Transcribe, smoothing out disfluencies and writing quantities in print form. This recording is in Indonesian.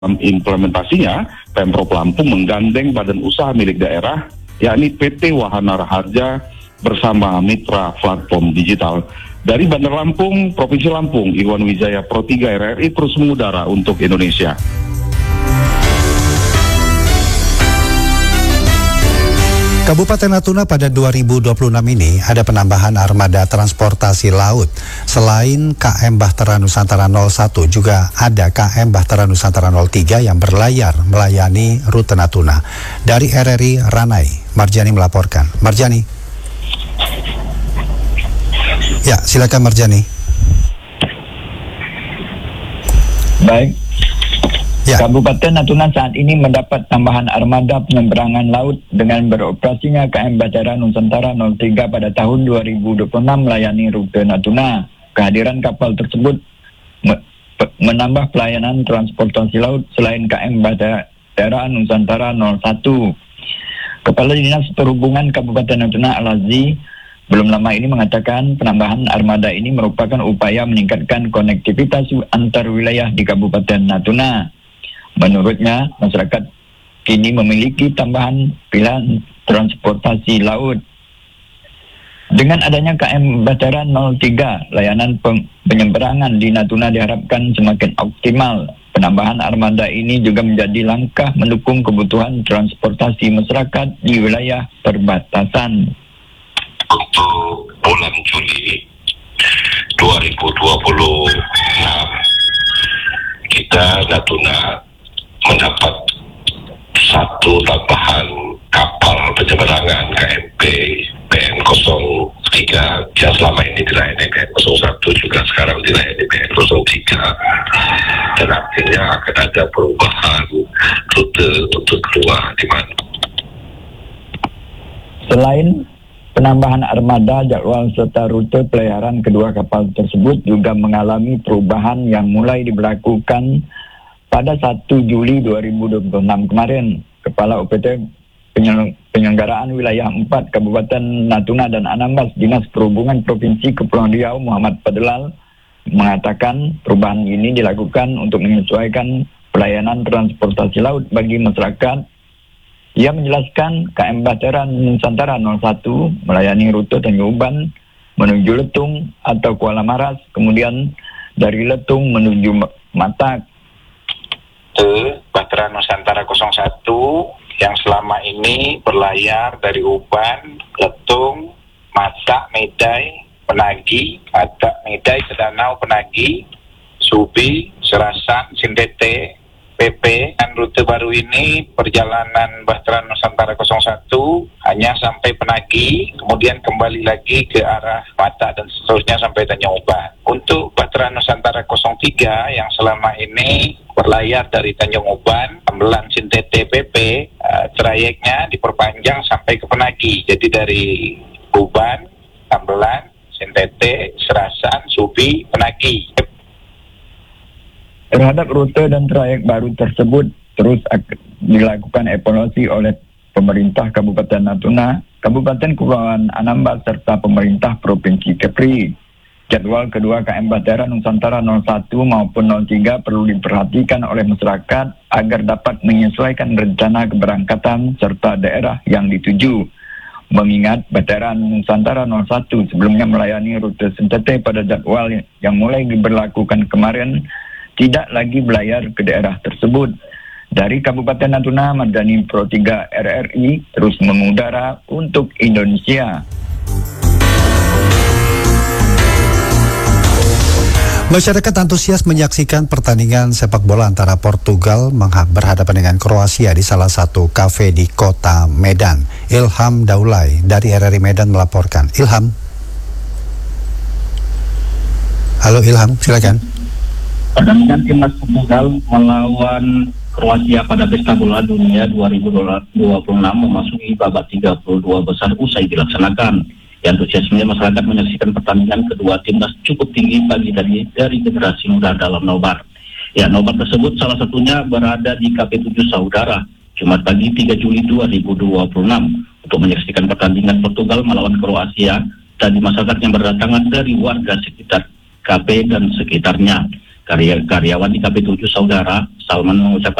Implementasinya, Pemprov Lampung menggandeng badan usaha milik daerah, yakni PT Wahana Raharja bersama mitra platform digital. Dari Bandar Lampung, Provinsi Lampung, Iwan Wijaya, Pro 3 RRI terus mengudara untuk Indonesia. Kabupaten Natuna pada 2026 ini ada penambahan armada transportasi laut. Selain KM Bahtera Nusantara 01, juga ada KM Bahtera Nusantara 03 yang berlayar melayani rute Natuna. Dari RRI Ranai, Marjani melaporkan. Marjani. Ya, silakan Marjani. Baik. Ya. Kabupaten Natuna saat ini mendapat tambahan armada penyeberangan laut dengan beroperasinya KM Bahtera Nusantara 03 pada tahun 2026 melayani rute Natuna. Kehadiran kapal tersebut menambah pelayanan transportasi laut selain KM Bahtera Nusantara 01. Kepala Dinas Perhubungan Kabupaten Natuna Al-Azi belum lama ini mengatakan penambahan armada ini merupakan upaya meningkatkan konektivitas antar wilayah di Kabupaten Natuna. Menurutnya, masyarakat kini memiliki tambahan pilihan transportasi laut. Dengan adanya KM Bahtera 03, layanan penyeberangan di Natuna diharapkan semakin optimal. Penambahan armada ini juga menjadi langkah mendukung kebutuhan transportasi masyarakat di wilayah perbatasan. Untuk bulan Juli 2026, kita Natuna mendapat satu tambahan kapal penyeberangan KMP PN03 yang selama ini dilayani PN01, juga sekarang dilayani PN03, dan artinya akan ada perubahan rute untuk keluar di mana. Selain penambahan armada, jadwal serta rute pelayaran kedua kapal tersebut juga mengalami perubahan yang mulai diberlakukan pada 1 Juli 2026 kemarin. Kepala UPT Penyelenggaraan Wilayah 4 Kabupaten Natuna dan Anambas Dinas Perhubungan Provinsi Kepulauan Riau Muhammad Fadlal mengatakan perubahan ini dilakukan untuk menyesuaikan pelayanan transportasi laut bagi masyarakat. Ia menjelaskan KM Bahtera Nusantara 01 melayani rute Tanjung Uban menuju Letung atau Kuala Maras, kemudian dari Letung menuju Matak. Bahtera Nusantara 01 yang selama ini berlayar dari Uban, Letung, Matak, Medai, Penagi, Matak, Medai, Sedanau, Penagi, Subi, Serasan, Sintete, PP. Dan rute baru ini perjalanan Bahtera Nusantara 01 hanya sampai Penagi, kemudian kembali lagi ke arah Matak dan seterusnya sampai Tanjung Uban. Untuk Bahtera Nusantara 03 yang selama ini berlayar dari Tanjung Uban, Tambelan, Sintete, PP, trayeknya diperpanjang sampai ke Penagi. Jadi dari Uban, Tambelan, Sintete, Serasan, Subi, Penagi. Terhadap rute dan trayek baru tersebut terus dilakukan evaluasi oleh pemerintah Kabupaten Natuna, Kabupaten Kepulauan Anambas serta pemerintah Provinsi Kepri. Jadwal kedua KM Bahtera Nusantara 01 maupun 03 perlu diperhatikan oleh masyarakat agar dapat menyesuaikan rencana keberangkatan serta daerah yang dituju. Mengingat Bahtera Nusantara 01 sebelumnya melayani rute Sintete pada jadwal yang mulai diberlakukan kemarin, tidak lagi berlayar ke daerah tersebut. Dari Kabupaten Natuna, Marjani, Pro 3 RRI terus mengudara untuk Indonesia. Masyarakat antusias menyaksikan pertandingan sepak bola antara Portugal berhadapan dengan Kroasia di salah satu kafe di kota Medan. Ilham Daulay dari RRI Medan melaporkan. Ilham. Halo Ilham, silakan. Pertandingan timnas Portugal melawan Kroasia pada Pesta Bola Dunia 2026 memasuki babak 32 besar usai dilaksanakan. Antusiasme masyarakat menyaksikan pertandingan kedua timnas cukup tinggi pagi tadi dari generasi muda dalam nobar. Nobar tersebut salah satunya berada di KP7 Saudara, Jumat pagi 3 Juli 2026 untuk menyaksikan pertandingan Portugal melawan Kroasia dan masyarakat yang berdatangan dari warga sekitar KP dan sekitarnya. Karyawan di KP7 Saudara Salman mengucapkan